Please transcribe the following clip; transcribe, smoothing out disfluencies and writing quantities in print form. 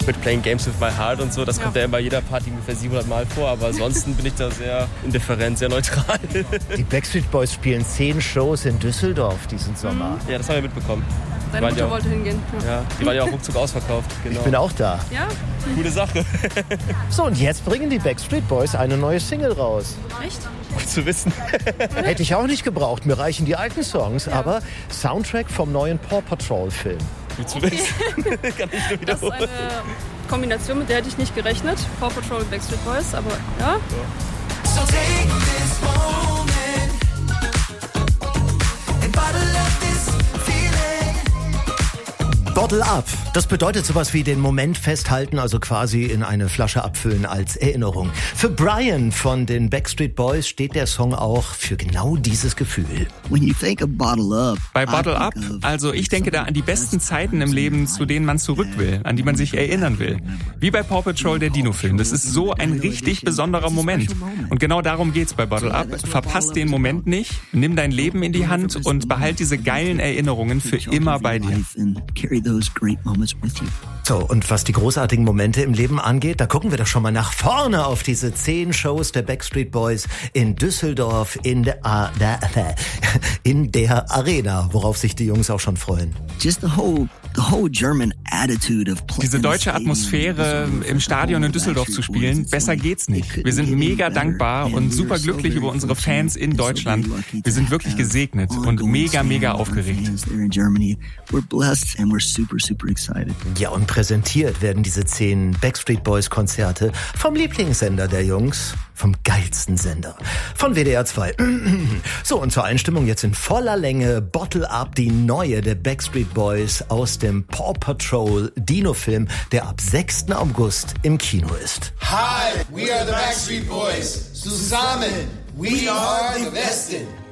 mit Playing Games with My Heart und so. Das kommt ja immer jeder Party ungefähr 700 Mal vor, aber ansonsten bin ich da sehr indifferent, sehr neutral. Die Backstreet Boys spielen 10 Shows in Düsseldorf diesen Sommer. Ja, das haben wir mitbekommen. Deine Mutter wollte hingehen. Ja, die waren ja auch ruckzuck ausverkauft. Genau. Ich bin auch da. Ja? Coole Sache. So, und jetzt bringen die Backstreet Boys eine neue Single raus. Echt? Gut zu wissen. Hätte ich auch nicht gebraucht, mir reichen die alten Songs, aber Soundtrack vom neuen Paw Patrol Film. Gut zu wissen. Kann ich nur Das ist eine Kombination, mit der hätte ich nicht gerechnet. Paw Patrol und Backstreet Boys, aber ja. So take this moment and bottle up this feeling. Bottle up. Das bedeutet sowas wie den Moment festhalten, also quasi in eine Flasche abfüllen als Erinnerung. Für Brian von den Backstreet Boys steht der Song auch für genau dieses Gefühl. Bei Bottle Up, also ich denke da an die besten Zeiten im Leben, zu denen man zurück will, an die man sich erinnern will. Wie bei Paw Patrol, der Dino-Film. Das ist so ein richtig besonderer Moment. Und genau darum geht's bei Bottle Up. Verpass den Moment nicht, nimm dein Leben in die Hand und behalt diese geilen Erinnerungen für immer bei dir. So, und was die großartigen Momente im Leben angeht, da gucken wir doch schon mal nach vorne auf diese 10 Shows der Backstreet Boys in Düsseldorf in der Arena, worauf sich die Jungs auch schon freuen. Diese deutsche Atmosphäre im Stadion in Düsseldorf zu spielen, besser geht's nicht. Wir sind mega dankbar und super glücklich über unsere Fans in Deutschland. Wir sind wirklich gesegnet und mega, mega aufgeregt. Ja, und präsentiert werden diese 10 Backstreet Boys Konzerte vom Lieblingssender der Jungs, vom geilsten Sender, von WDR 2. So, und zur Einstimmung jetzt in voller Länge Bottle Up, die neue der Backstreet Boys aus dem Paw Patrol Dino-Film, der ab 6. August im Kino ist. Hi, we are the Backstreet Boys. Zusammen, we are the besten.